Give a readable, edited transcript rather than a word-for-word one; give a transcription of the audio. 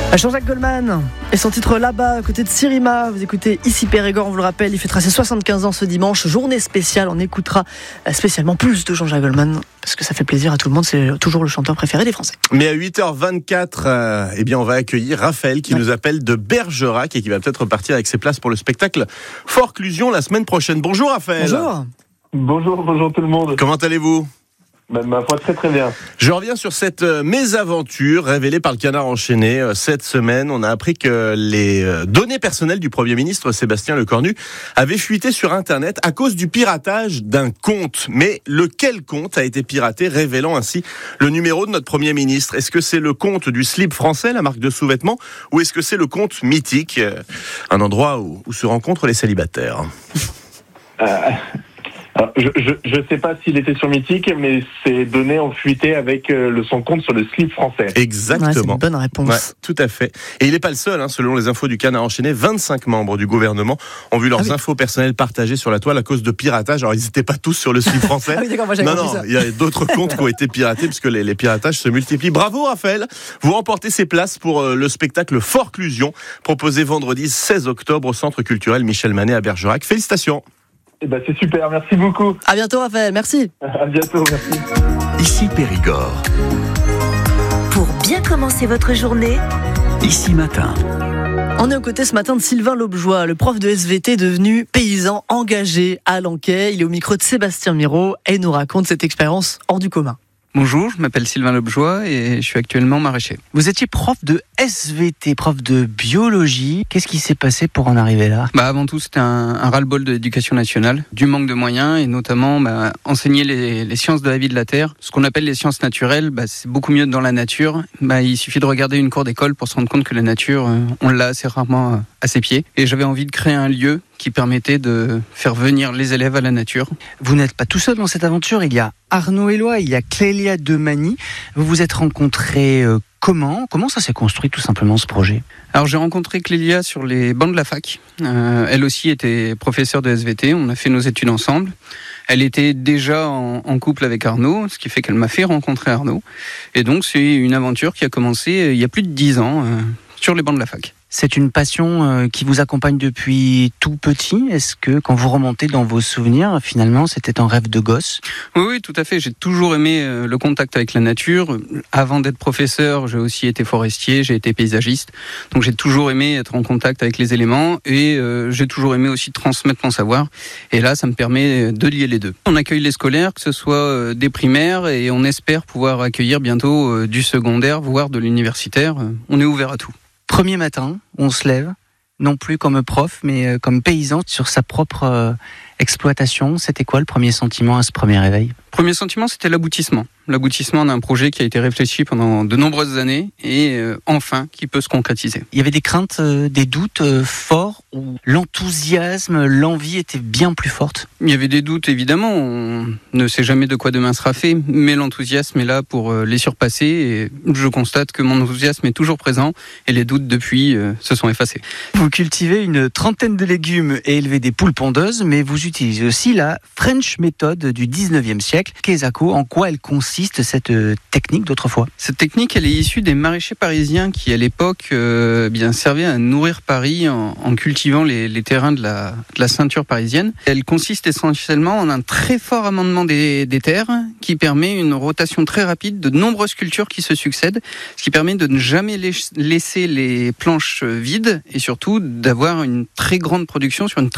Jean-Jacques Goldman et son titre Là-bas, à côté de Sirima. Vous écoutez ici Périgord, on vous le rappelle, il fêtera ses 75 ans ce dimanche, journée spéciale. On écoutera spécialement plus de Jean-Jacques Goldman, parce que ça fait plaisir à tout le monde, c'est toujours le chanteur préféré des Français. Mais à 8h24, eh bien on va accueillir Raphaël qui nous appelle de Bergerac et qui va peut-être repartir avec ses places pour le spectacle Forclusion la semaine prochaine. Bonjour Raphaël. Bonjour. Bonjour tout le monde. Comment allez-vous ? Ma foi, très très bien. Je reviens sur cette mésaventure révélée par le Canard enchaîné. Cette semaine, on a appris que les données personnelles du Premier ministre Sébastien Lecornu avaient fuité sur Internet à cause du piratage d'un compte. Mais lequel compte a été piraté, révélant ainsi le numéro de notre Premier ministre ? Est-ce que c'est le compte du slip français, la marque de sous-vêtements, ou est-ce que c'est le compte mythique, un endroit où se rencontrent les célibataires ? Alors, je sais pas s'il était sur Mythique, mais ces données ont fuité avec son compte sur le slip français. Exactement. Ouais, c'est une bonne réponse. Ouais, tout à fait. Et il n'est pas le seul, selon les infos du Canard enchaîné, 25 membres du gouvernement ont vu leurs infos personnelles partagées sur la toile à cause de piratage. Alors ils n'étaient pas tous sur le slip français. Ah oui, d'accord, moi j'avais compris ça. Il y a d'autres comptes qui ont été piratés puisque les piratages se multiplient. Bravo Raphaël, vous remportez ces places pour le spectacle Forclusion, proposé vendredi 16 octobre au Centre culturel Michel Manet à Bergerac. Félicitations. C'est super, merci beaucoup. À bientôt Raphaël, merci. À bientôt, merci. Ici Périgord. Pour bien commencer votre journée, Ici Matin. On est aux côtés ce matin de Sylvain Lobjoie, le prof de SVT devenu paysan engagé à Lanquet. Il est au micro de Sébastien Miraud et nous raconte cette expérience hors du commun. Bonjour, je m'appelle Sylvain Lobjoie et je suis actuellement maraîcher. Vous étiez prof de SVT, prof de biologie. Qu'est-ce qui s'est passé pour en arriver là ? Avant tout, c'était un ras-le-bol de l'éducation nationale, du manque de moyens et notamment enseigner les sciences de la vie de la Terre. Ce qu'on appelle les sciences naturelles, c'est beaucoup mieux dans la nature. Il suffit de regarder une cour d'école pour se rendre compte que la nature, on l'a assez rarement à ses pieds. Et j'avais envie de créer un lieu qui permettait de faire venir les élèves à la nature. Vous n'êtes pas tout seul dans cette aventure, il y a Arnaud Éloi, il y a Clélia Demany. Vous vous êtes rencontrés comment ça s'est construit tout simplement ce projet ? Alors j'ai rencontré Clélia sur les bancs de la fac. Elle aussi était professeure de SVT, on a fait nos études ensemble. Elle était déjà en couple avec Arnaud, ce qui fait qu'elle m'a fait rencontrer Arnaud. Et donc c'est une aventure qui a commencé il y a plus de 10 ans sur les bancs de la fac. C'est une passion qui vous accompagne depuis tout petit. Est-ce que quand vous remontez dans vos souvenirs, finalement, c'était un rêve de gosse ? Oui, tout à fait. J'ai toujours aimé le contact avec la nature. Avant d'être professeur, j'ai aussi été forestier, j'ai été paysagiste. Donc j'ai toujours aimé être en contact avec les éléments et j'ai toujours aimé aussi transmettre mon savoir. Et là, ça me permet de lier les deux. On accueille les scolaires, que ce soit des primaires et on espère pouvoir accueillir bientôt du secondaire, voire de l'universitaire. On est ouvert à tout. Premier matin, on se lève, non plus comme prof, mais comme paysan sur sa propre exploitation. C'était quoi le premier sentiment à ce premier réveil ? Premier sentiment, c'était l'aboutissement. L'aboutissement d'un projet qui a été réfléchi pendant de nombreuses années et enfin qui peut se concrétiser. Il y avait des craintes, des doutes forts ou l'enthousiasme, l'envie était bien plus forte ? Il y avait des doutes évidemment, on ne sait jamais de quoi demain sera fait, mais l'enthousiasme est là pour les surpasser et je constate que mon enthousiasme est toujours présent et les doutes depuis se sont effacés. Vous cultivez une trentaine de légumes et élevez des poules pondeuses, mais vous utilisez aussi la French méthode du 19e siècle. Kesako, en quoi elle consiste cette technique d'autrefois ? Cette technique, elle est issue des maraîchers parisiens qui, à l'époque, servaient à nourrir Paris en cultivant les terrains de la ceinture parisienne. Elle consiste essentiellement en un très fort amendement des terres qui permet une rotation très rapide de nombreuses cultures qui se succèdent, ce qui permet de ne jamais laisser les planches vides et surtout d'avoir une très grande production sur une très